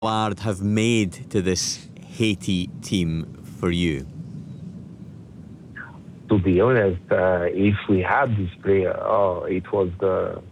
Ballard have made to this Haiti team for you? To be honest, if we had this player, it was the.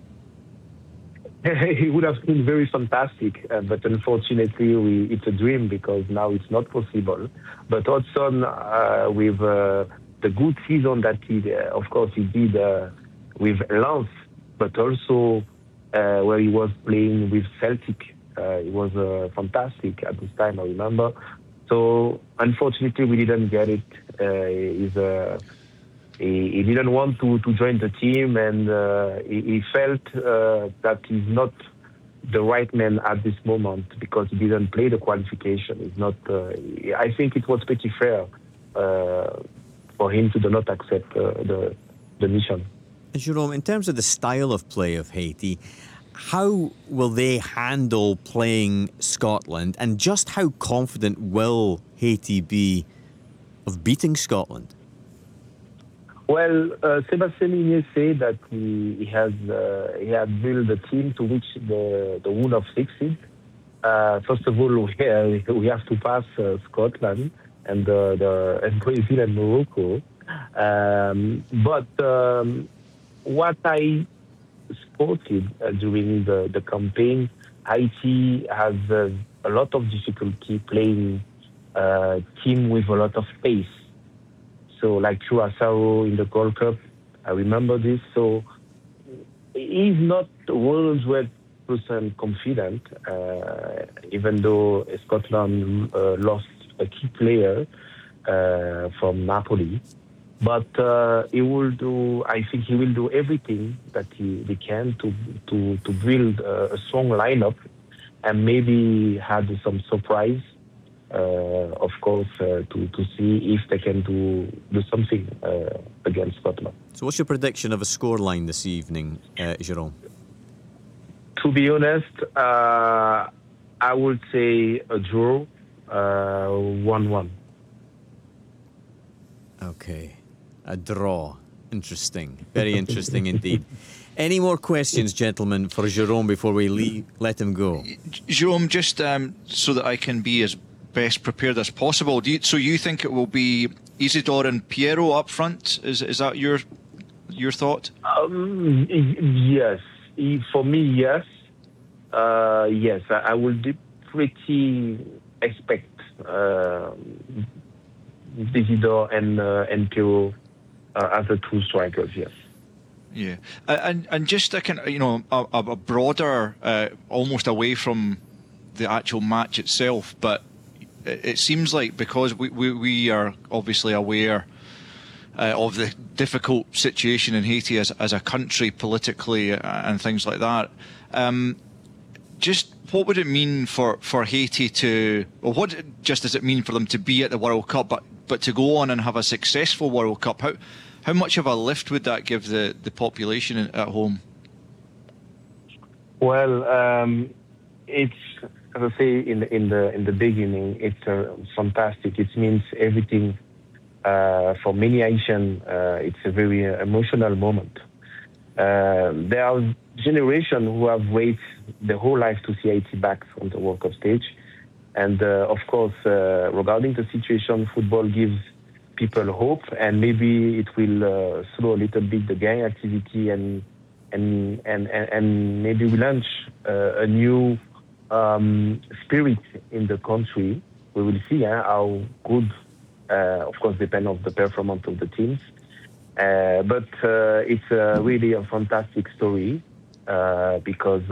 It would have been very fantastic, but unfortunately, it's a dream because now it's not possible. But Hudson, with the good season that of course, he did with Lens, but also where he was playing with Celtic. It was fantastic at this time, I remember. So unfortunately, we didn't get it. He didn't want to join the team, and he felt that he's not the right man at this moment because he didn't play the qualification. It's not. I think it was pretty fair for him to do not accept the mission. Jerome, in terms of the style of play of Haiti, how will they handle playing Scotland, and just how confident will Haiti be of beating Scotland? Well, Sébastien Migné said that he had built a team to reach the rule of 6 first of all, we have to pass Scotland and Brazil and Morocco. But what I spotted during the campaign, Haiti has a lot of difficulty playing team with a lot of pace. So like Curaçao in the Gold Cup, I remember this. So he's not 100% confident, even though Scotland lost a key player from Napoli. But he will do. I think he will do everything that he can to build a strong lineup, and maybe have some surprise. Of course, to see if they can do something against Scotland. So, what's your prediction of a scoreline this evening, Jerome? To be honest, I would say a draw, 1-1. Okay, a draw. Interesting. Very interesting indeed. Any more questions, gentlemen, for Jerome before we let him go? Jerome, just so that I can be as best prepared as possible. So you think it will be Isidore and Piero up front? Is that your thought? Yes. For me, yes. Yes, I would pretty expect Isidore and Piero as the two strikers. Yes. Yeah, and just a kind of, a broader, almost away from the actual match itself, but it seems like because we are obviously aware of the difficult situation in Haiti as a country politically and things like that. Just what would it mean for Haiti to, or what just does it mean for them to be at the World Cup, but to go on and have a successful World Cup? How much of a lift would that give the population at home? Well, it's, as I say in the beginning, it's fantastic. It means everything for many Haitians. It's a very emotional moment. There are generations who have waited their whole life to see Haiti back on the World Cup stage, and of course, regarding the situation, football gives people hope, and maybe it will slow a little bit the gang activity, and maybe we launch a new spirit in the country. We will see how good, of course, depend on the performance of the teams. But it's really a fantastic story because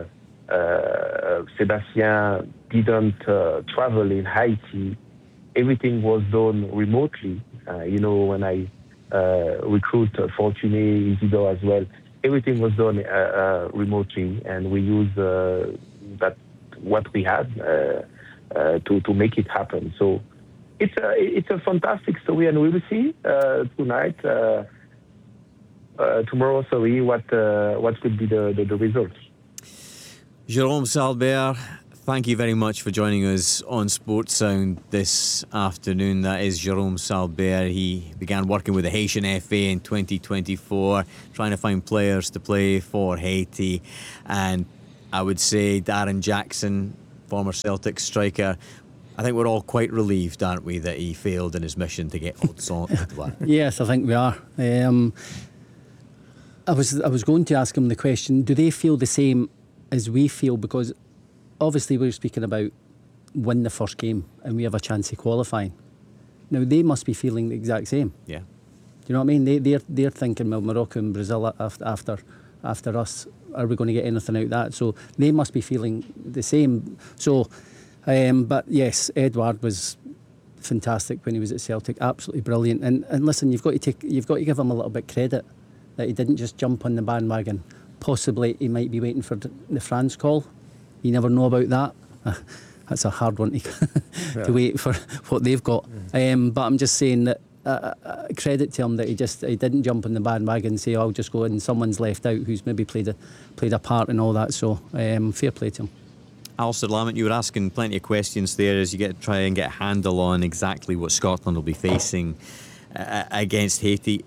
Sébastien didn't travel in Haiti. Everything was done remotely. When I recruit Fortuné, Isidore as well, everything was done remotely, and we used that what we had to make it happen. So it's a fantastic story, and we will see tonight, tomorrow. Sorry, what could be the results. Jerome Salbert, thank you very much for joining us on Sports Sound this afternoon. That is Jerome Salbert. He began working with the Haitian FA in 2024, trying to find players to play for Haiti. And I would say Darren Jackson former Celtic striker. I think we're all quite relieved, aren't we, that he failed in his mission to get Odsonne Edouard. Yes, I think we are. I was going to ask him the question, do they feel the same as we feel? Because obviously we're speaking about win the first game and we have a chance of qualifying. Now they must be feeling the exact same. Yeah. Do you know what I mean? They're thinking, well, Morocco and Brazil after us, are we going to get anything out of that? So they must be feeling the same. So, but yes, Edouard was fantastic when he was at Celtic, absolutely brilliant. And listen, you've got to give him a little bit credit that he didn't just jump on the bandwagon. Possibly he might be waiting for the France call. You never know about that. That's a hard one to wait for what they've got. But I'm just saying that credit to him that he didn't jump on the bandwagon and say, oh, I'll just go and someone's left out who's maybe played a part and all that. So fair play to him. Alistair Lamont, you were asking plenty of questions there as you get to try and get a handle on exactly what Scotland will be facing against Haiti.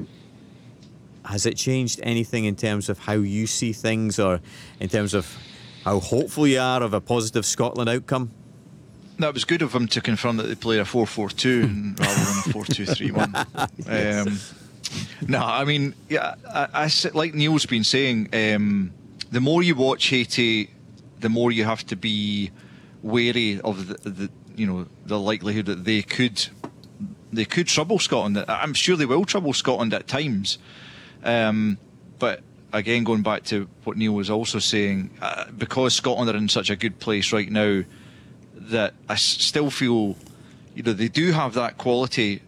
Has it changed anything in terms of how you see things, or in terms of how hopeful you are of a positive Scotland outcome? That was good of him to confirm that they play a 4-4-2 rather than a 4-2-3-1. No, I mean, yeah, I like Neil's been saying, the more you watch Haiti, the more you have to be wary of the likelihood that they could trouble Scotland. I'm sure they will trouble Scotland at times. But again, going back to what Neil was also saying, because Scotland are in such a good place right now, that I still feel, they do have that quality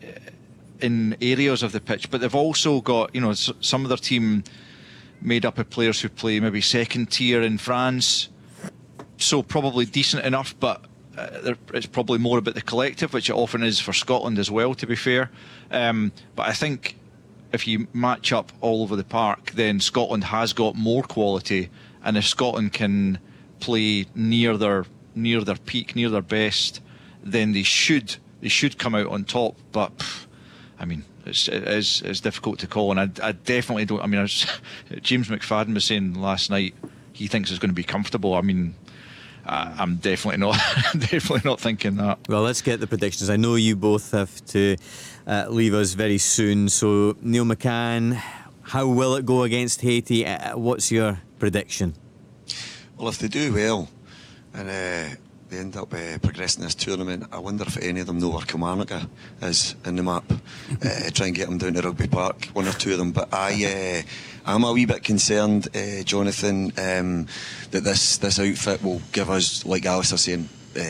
in areas of the pitch, but they've also got, some of their team made up of players who play maybe second tier in France, so probably decent enough, but it's probably more about the collective, which it often is for Scotland as well, to be fair. But I think if you match up all over the park, then Scotland has got more quality, and if Scotland can play near their peak, near their best, then they should come out on top. But I mean, it's difficult to call, and I definitely don't. I mean, as James McFadden was saying last night, he thinks it's going to be comfortable. I mean, I'm definitely not thinking that. Well, let's get the predictions. I know you both have to leave us very soon. So, Neil McCann, how will it go against Haiti? What's your prediction? Well, if they do well and they end up progressing this tournament, I wonder if any of them know where Kilmarnock is in the map. Try and get them down to Rugby Park, one or two of them. But I'm a wee bit concerned, Jonathan, that this outfit will give us, like Alistair saying,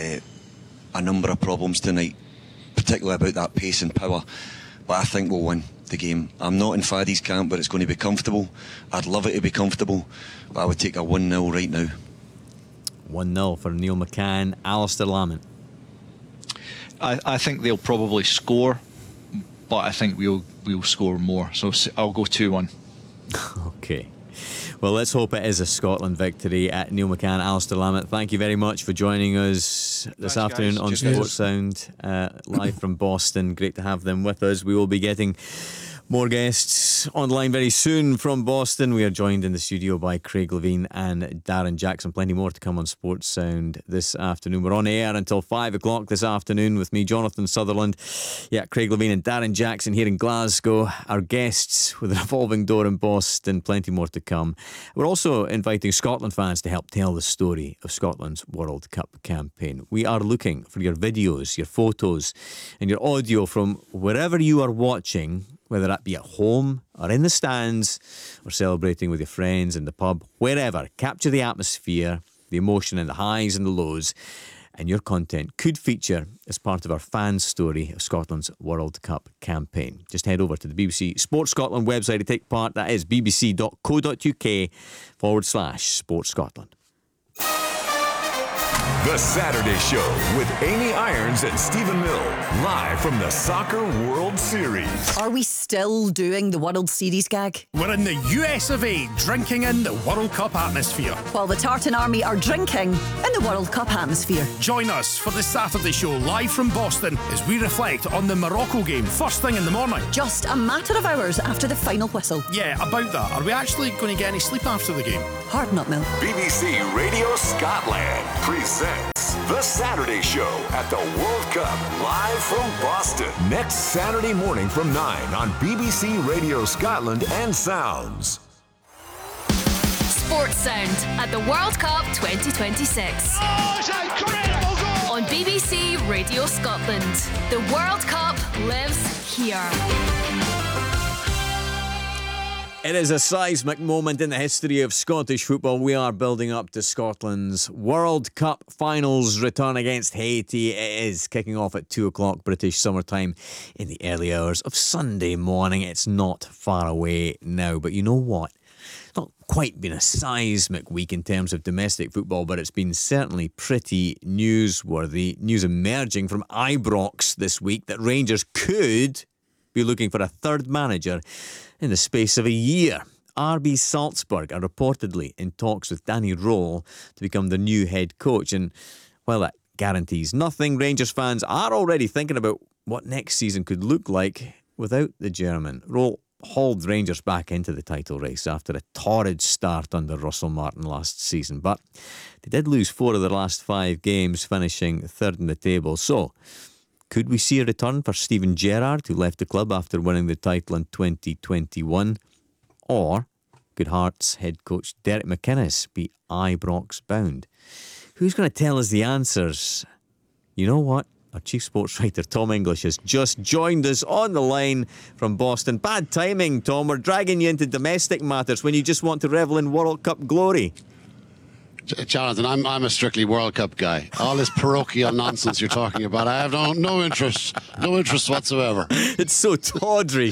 a number of problems tonight, particularly about that pace and power. But I think we'll win the game. I'm not in Faddy's camp, but it's going to be comfortable. I'd love it to be comfortable, but I would take a 1-0 right now. 1-0 for Neil McCann. Alistair Lamont. I think they'll probably score, but I think we'll score more. So I'll go 2-1. Okay. Well, let's hope it is a Scotland victory. Neil McCann, Alistair Lamont, thank you very much for joining us this afternoon on Sports Sound, live from Boston. Great to have them with us. We will be getting more guests online very soon from Boston. We are joined in the studio by Craig Levein and Darren Jackson. Plenty more to come on Sports Sound this afternoon. We're on air until 5 o'clock this afternoon with me, Jonathan Sutherland. Yeah, Craig Levein and Darren Jackson here in Glasgow. Our guests with a revolving door in Boston. Plenty more to come. We're also inviting Scotland fans to help tell the story of Scotland's World Cup campaign. We are looking for your videos, your photos and your audio from wherever you are watching, whether that be at home or in the stands or celebrating with your friends in the pub, wherever. Capture the atmosphere, the emotion and the highs and the lows, and your content could feature as part of our fan story of Scotland's World Cup campaign. Just head over to the BBC Sports Scotland website to take part. That is bbc.co.uk/Sports Scotland. The Saturday Show with Amy Irons and Stephen Mill, live from the Soccer World Series. Are we still doing the World Series gag? We're in the US of A, drinking in the World Cup atmosphere. While the Tartan Army are drinking in the World Cup atmosphere. Join us for the Saturday show live from Boston as we reflect on the Morocco game first thing in the morning. Just a matter of hours after the final whistle. Yeah, about that. Are we actually going to get any sleep after the game? Hard nut milk. BBC Radio Scotland presents The Saturday Show at the World Cup live from Boston. Next Saturday morning from 9 on BBC Radio Scotland and Sounds. Sports Sound at the World Cup 2026. Oh, it's an incredible goal! On BBC Radio Scotland. The World Cup lives here. It is a seismic moment in the history of Scottish football. We are building up to Scotland's World Cup finals return against Haiti. It is kicking off at 2 o'clock British summer time in the early hours of Sunday morning. It's not far away now, but you know what? It's not quite been a seismic week in terms of domestic football, but it's been certainly pretty newsworthy. News emerging from Ibrox this week that Rangers could be looking for a third manager in the space of a year. RB Salzburg are reportedly in talks with Danny Röhl to become the new head coach. And while that guarantees nothing, Rangers fans are already thinking about what next season could look like without the German. Röhl hauled Rangers back into the title race after a torrid start under Russell Martin last season. But they did lose 4 of their last 5 games, finishing third in the table. So, could we see a return for Steven Gerrard, who left the club after winning the title in 2021? Or could Hearts head coach Derek McInnes be Ibrox bound? Who's going to tell us the answers? You know what? Our chief sports writer Tom English has just joined us on the line from Boston. Bad timing, Tom. We're dragging you into domestic matters when you just want to revel in World Cup glory. Jonathan, I'm a strictly World Cup guy. All this parochial nonsense you're talking about, I have no interest whatsoever. It's so tawdry.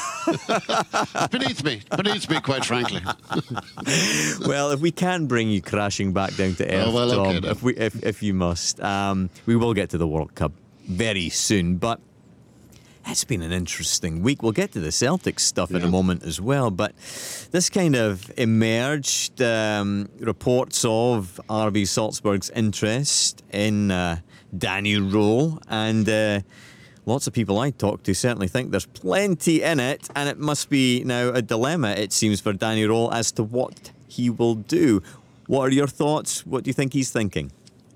Beneath me, quite frankly. Well, if we can bring you crashing back down to earth, Tom, okay, if you must, we will get to the World Cup very soon. But it's been an interesting week. We'll get to the Celtic stuff in a moment as well. But this kind of emerged reports of RB Salzburg's interest in Danny Röhl. And lots of people I talk to certainly think there's plenty in it. And it must be now a dilemma, it seems, for Danny Röhl as to what he will do. What are your thoughts? What do you think he's thinking?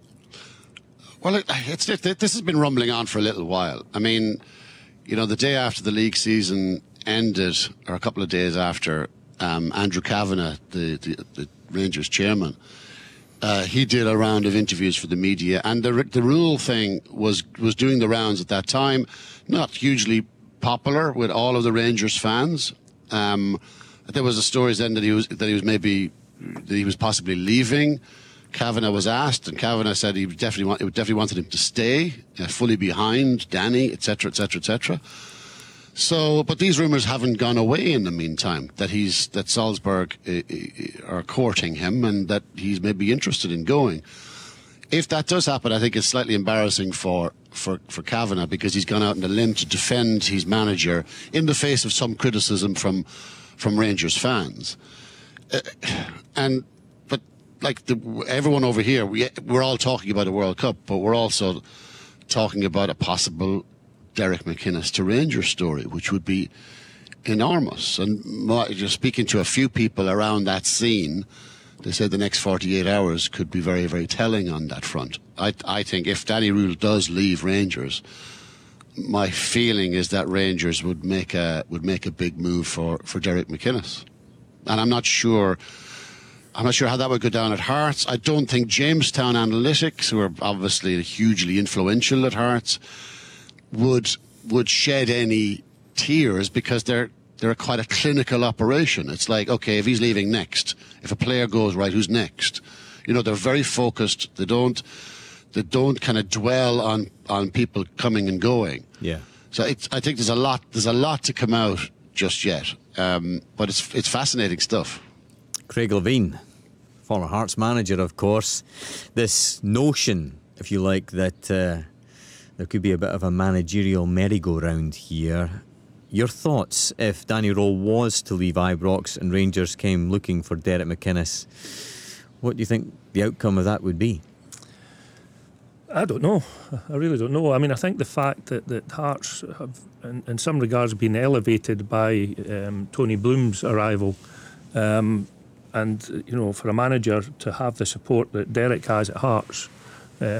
Well, this has been rumbling on for a little while. I mean, you know, the day after the league season ended, or a couple of days after, Andrew Kavanagh, the Rangers chairman, he did a round of interviews for the media, and the Röhl thing was doing the rounds at that time. Not hugely popular with all of the Rangers fans. There was a stories then that he was possibly leaving. Kavanagh was asked, and Kavanagh said he definitely wanted him to stay, fully behind Danny, etc., etc., etc. So, but these rumours haven't gone away in the meantime. That Salzburg are courting him, and that he's maybe interested in going. If that does happen, I think it's slightly embarrassing for Kavanagh, because he's gone out on a limb to defend his manager in the face of some criticism from Rangers fans, Like everyone over here, we're all talking about a World Cup, but we're also talking about a possible Derek McInnes to Rangers story, which would be enormous. And just speaking to a few people around that scene, they said the next 48 hours could be very, very telling on that front. I think if Danny Röhl does leave Rangers, my feeling is that Rangers would make a big move for Derek McInnes, and I'm not sure how that would go down at Hearts. I don't think Jamestown Analytics, who are obviously hugely influential at Hearts, would shed any tears, because they're quite a clinical operation. It's like, okay, if he's leaving next, if a player goes, right, who's next? You know, they're very focused. They don't kind of dwell on people coming and going. Yeah. So I think there's a lot to come out just yet. But it's fascinating stuff. Craig Levein, former Hearts manager, of course. This notion, if you like, that there could be a bit of a managerial merry-go-round here. Your thoughts if Danny Rowe was to leave Ibrox and Rangers came looking for Derek McInnes? What do you think the outcome of that would be? I don't know. I really don't know. I mean, I think the fact that Hearts have, in some regards, been elevated by Tony Bloom's arrival, and for a manager to have the support that Derek has at Hearts,